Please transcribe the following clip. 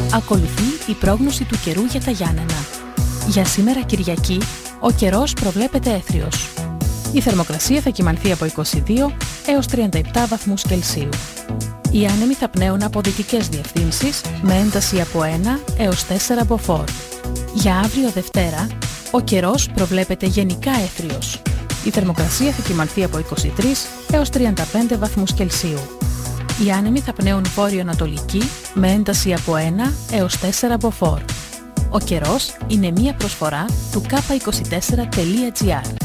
Ακολουθεί η πρόγνωση του καιρού για τα Γιάννενα. Για σήμερα Κυριακή, ο καιρός προβλέπεται έθριος. Η θερμοκρασία θα κυμανθεί από 22 έως 37 βαθμούς Κελσίου. Οι άνεμοι θα πνέουν από δυτικές διευθύνσεις με ένταση από 1 έως 4 μποφόρ. Για αύριο Δευτέρα, ο καιρός προβλέπεται γενικά έθριος. Η θερμοκρασία θα κυμανθεί από 23 έως 35 βαθμούς Κελσίου. Οι άνεμοι θα πνέουν βόρειο-ανατολική με ένταση από 1 έως 4 μποφόρ. Ο καιρός είναι μία προσφορά του k24.gr.